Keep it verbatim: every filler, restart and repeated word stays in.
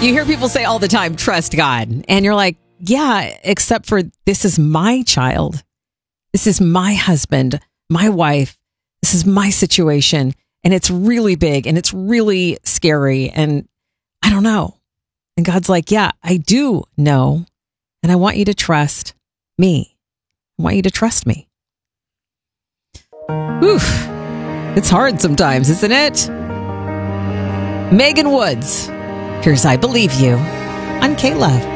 You hear people say all the time, trust God. And you're like, yeah, except for this is my child. This is my husband, my wife. This is my situation. And it's really big and it's really scary. And I don't know. And God's like, yeah, I do know. And I want you to trust me. I want you to trust me. Oof. It's hard sometimes, isn't it? Megan Woods. Here's I Believe You on K-Love.